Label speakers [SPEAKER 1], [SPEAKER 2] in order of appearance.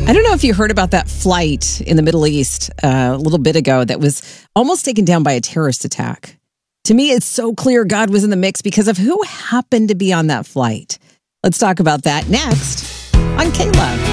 [SPEAKER 1] I don't know if you heard about that flight in the Middle East a little bit ago that was almost taken down by a terrorist attack. To me, it's so clear God was in the mix because of who happened to be on that flight. Let's talk about that next on K-Love.